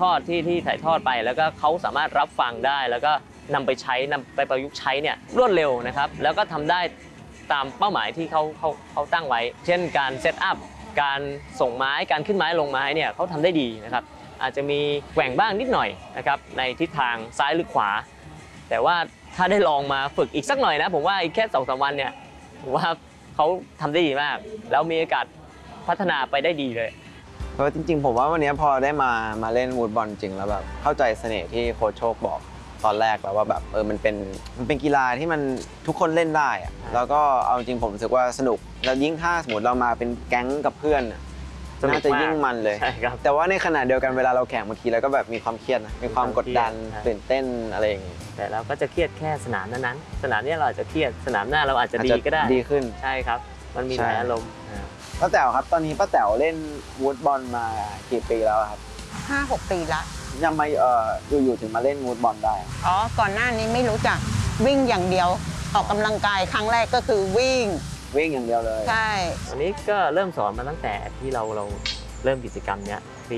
อดที่ถ่ายทอดไปแล้วก็เขาสามารถรับฟังได้แล้วก็นำไปประยุกต์ใช้เนี่ยรวดเร็วนะครับแล้วก็ทำได้ตามเป้าหมายที่เขาตั้งไว้เช่นการเซตอัพการส่งไม้การขึ้นไม้ลงไม้เนี่ยเขาทำได้ดีนะครับอาจจะมีแกว่งบ้างนิดหน่อยนะครับในทิศทางซ้ายหรือขวาแต่ว่าถ้าได้ลองมาฝึกอีกสักหน่อยนะผมว่าอีกแค่2-3 วันเนี่ยผมว่าเขาทำได้ดีมากแล้วมีโอกาสพัฒนาไปได้ดีเลยเพราะจริงๆผมว่าวันนี้พอได้มาเล่นวูดบอลจริงแล้วแบบเข้าใจเสน่ห์ที่โค้ชโชคบอกตอนแรกแล้วว่าแบบมันเป็นกีฬาที่มันทุกคนเล่นได้อะแล้วก็เอาจริงผมรู้สึกว่าสนุกแล้วยิ่งถ้าสมมติเรามาเป็นแก๊งกับเพื่อนน่าจะยิ่งมันเลยแต่ว่าในขณะเดียวกันเวลาเราแข่งบางทีเราก็แบบมีความเครียดนะมีความกดดันตื่นเต้นอะไรอย่างงี้แต่เราก็จะเครียดแค่สนามนั้นสนามนี้เราอาจจะเครียดสนามหน้าเราอาจจะดีก็ได้ดีขึ้นใช่ครับมันมีหลายอารมณ์ป้าแต๋วครับตอนนี้ป้าแต๋วเล่นวูดบอลมากี่ปีแล้วครับ 5-6 ปีละยังมาอยู่ถึงมาเล่นวูดบอลได้ก่อนหน้านี้ไม่รู้จักวิ่งอย่างเดียวออกกำลังกายครั้งแรกก็คือวิ่งอย่างเดียวเลยใช่วันนี้ก็เริ่มสอนมาตั้งแต่ที่เราเริ่มกิจกรรมเนี้ยปี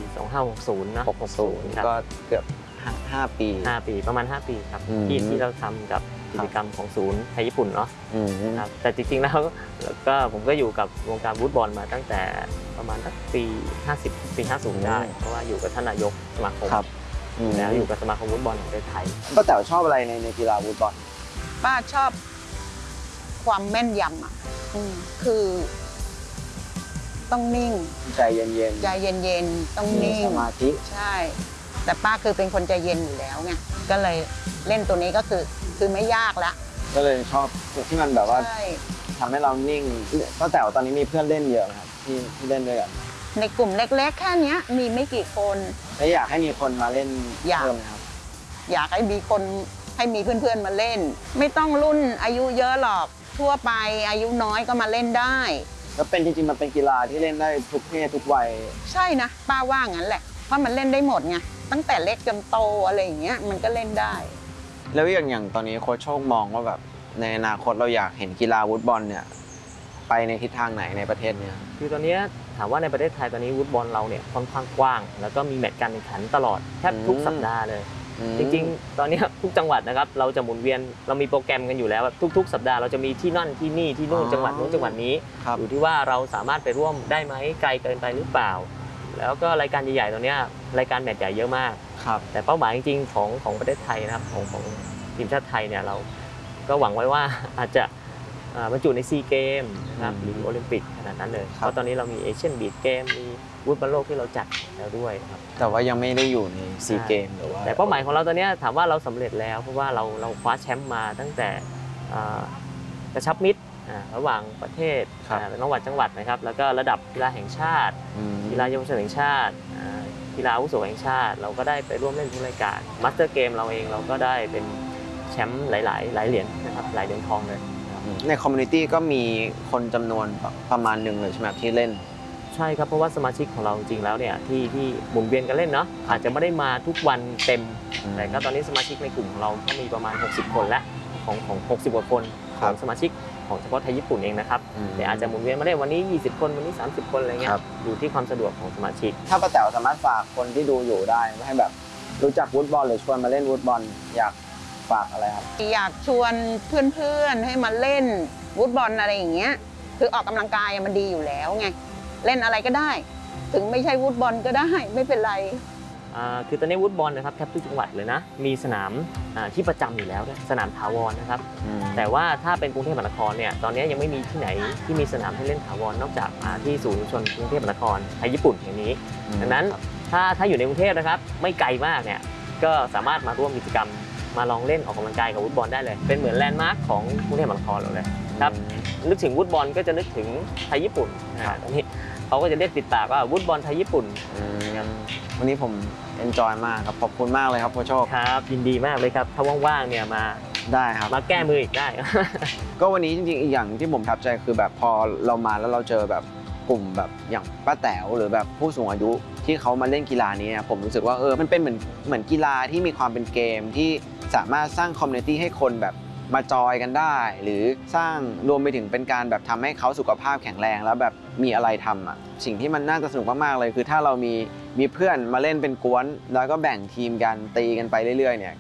2560นะ 60ครับก็เกือบ5 ปีประมาณ5 ปีครับที่เราทำกับกิจกรรมของศูนย์ไทยญี่ปุ่นเนาะครับแต่จริงๆแล้วก็ผมก็อยู่กับวงการวูดบอลมาตั้งแต่ประมาณสักปี50ปี50ได้เพราะว่าอยู่กับท่านนายกสมาคมแล้วอยู่กับสมาคมวูดบอลของประเทศไทยป้าแต๋วชอบอะไรในกีฬาวูดบอลป้าชอบความแม่นยำอ่ะคือต้องนิ่งใจเย็นต้องนิ่งสมาธิใช่แต่ป้าคือเป็นคนใจเย็นอยู่แล้วไงก็เลยเล่นตัวนี้ก็คือไม่ยากละก็เลยชอบที่มันแบบว่าทำให้เรานิ่งป้าแต๋วตอนนี้มีเพื่อนเล่นเยอะครับที่เล่นด้วยกันในกลุ่มเล็กๆแค่นี้มีไม่กี่คนแล้วอยากให้มีคนมาเล่นเพิ่มครับอยากให้มีคนให้มีเพื่อนๆมาเล่นไม่ต้องรุ่นอายุเยอะหรอกทั่วไปอายุน้อยก็มาเล่นได้แล้วเป็นจริงๆมันเป็นกีฬาที่เล่นได้ทุกเพศทุกวัยใช่นะป้าว่างั้นแหละเพราะมันเล่นได้หมดไงตั้งแต่เล็กจนโตอะไรอย่างเงี้ยมันก็เล่นได้แล้วอย่างตอนนี้โค้ชโชคมองว่าแบบในอนาคตเราอยากเห็นกีฬาวูดบอลเนี่ยไปในทิศทางไหนในประเทศเนี่ยคือตอนนี้ถามว่าในประเทศไทยตอนนี้วูดบอลเราเนี่ยค่อนข้างกว้างแล้วก็มีแมตช์การแข่งขันตลอดแทบทุกสัปดาห์เลยจริงๆตอนนี้ทุกจังหวัดนะครับเราจะหมุนเวียนเรามีโปรแกรมกันอยู่แล้วทุกสัปดาห์เราจะมีที่นั่นที่นี่ที่นู่นจังหวัดนู้นจังหวัดนี้อยู่ที่ว่าเราสามารถไปร่วมได้ไหมไกลเกินไปหรือเปล่าแล้วก็รายการใหญ่ๆตอนนี้รายการแมตช์ใหญ่เยอะมากแต่เป้าหมายจริงๆของประเทศไทยนะครับของทีมชาติไทยเนี่ยเราก็หวังไว้ว่าอาจจะบรรจุในซีเกมนะครับหรือโอลิมปิกขนาดนั้นเลยเพราะตอนนี้เรามีเอเชียนบีชเกมมีวูดบอลโลกที่เราจัดแล้วด้วยครับแต่ว่ายังไม่ได้อยู่ในซีเกมหรือว่าแต่เป้าหมายของเราตอนนี้ถามว่าเราสำเร็จแล้วเพราะว่าเราคว้าแชมป์มาตั้งแต่กระชับมิตรระหว่างประเทศระหว่างจังหวัดนะครับแล้วก็ระดับกีฬาแห่งชาติกีฬาเยาวชนแห่งชาติกีฬาอาวุโสแห่งชาติเราก็ได้ไปร่วมเล่นทุกรายการมาสเตอร์เกมเราเองเราก็ได้เป็นแชมป์หลายเหรียญนะครับหลายเหรียญทองเลยในคอมมูนิตี้ก็มีคนจำนวนประมาณหนึ่งเลยใช่ไหมที่เล่นใช่ครับเพราะว่าสมาชิกของเราจริงแล้วเนี่ยที่หมุนเวียนกันเล่นเนาะอาจจะไม่ได้มาทุกวันเต็มแต่ก็ตอนนี้สมาชิกในกลุ่มของเราก็มีประมาณ60 คนแล้วของ60 กว่าคนของสมาชิกของเฉพาะไทยญี่ปุ่นเองนะครับแต่อาจจะหมุนเวียนมาได้วันนี้20 คนวันนี้30 คนอะไรเงี้ยอยู่ที่ความสะดวกของสมาชิกถ้าป้าแต๋วสามารถฝากคนที่ดูอยู่ได้ให้แบบรู้จักวูดบอลหรือชวนมาเล่นวูดบอลอยากฝากอะไรครับอยากชวนเพื่อนๆให้มาเล่นวูดบอลอะไรอย่างเงี้ยคือออกกำลังกายมันดีอยู่แล้วไงเล่นอะไรก็ได้ถึงไม่ใช่วูดบอลก็ได้ไม่เป็นไรคือตอนนี้วูดบอลนะครับแทบทุกจังหวัดเลยนะมีสนามที่ประจำอยู่แล้วสนามถาวรนะครับแต่ว่าถ้าเป็นกรุงเทพมหานครเนี่ยตอนนี้ยังไม่มีที่ไหนที่มีสนามให้เล่นถาวรนอกจากที่ศูนย์ชนกรุงเทพมหานครไทยญี่ปุ่นอย่างนี้ดังนั้นถ้าอยู่ในกรุงเทพนะครับไม่ไกลมากเนี่ยก็สามารถมาร่วมกิจกรรมมาลองเล่นออกกำลังกายกับวูดบอลได้เลยเป็นเหมือนแลนด์มาร์คของกรุงเทพมหานครเราเลยครับนึกถึงวูดบอลก็จะนึกถึงไทยญี่ปุ่นตอนนี้เขาก็จะเรียกติดปากว่าวูดบอลไทยญี่ปุ่นวันนี้ผมเอนจอยมากครับขอบคุณมากเลยครับโค้ชโชคครับยินดีมากเลยครับถ้าว่างๆเนี่ยมาได้ครับมาแก้มืออีกได้ก็วันนี้จริงๆอีกอย่างที่ผมประทับใจคือแบบพอเรามาแล้วเราเจอแบบกลุ่มแบบอย่างป้าแต๋วหรือแบบผู้สูงอายุที่เขามาเล่นกีฬานี้ผมรู้สึกว่ามันเป็นเหมือนกีฬาที่มีความเป็นเกมที่สามารถสร้างคอมมูนิตี้ให้คนแบบมาจอยกันได้หรือสร้างรวมไปถึงเป็นการแบบทำให้เขาสุขภาพแข็งแรงแล้วแบบมีอะไรทำอ่ะสิ่งที่มันน่าจะสนุกมากๆเลยคือถ้าเรามีเพื่อนมาเล่นเป็นกวนแล้วก็แบ่งทีมกันตีกันไปเรื่อยๆเนี่ย